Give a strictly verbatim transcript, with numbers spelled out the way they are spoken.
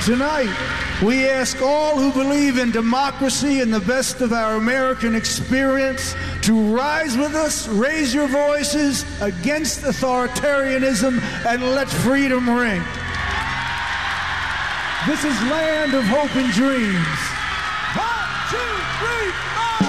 Tonight, we ask all who believe in democracy and the best of our American experience to rise with us, raise your voices against authoritarianism, and let freedom ring. This is Land of Hope and Dreams. One, two, three, four.